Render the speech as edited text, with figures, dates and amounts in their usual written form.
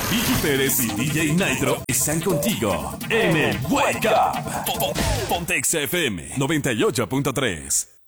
Vicky Pérez y DJ Nitro están contigo en el Wake Up. Pontex FM 98.3.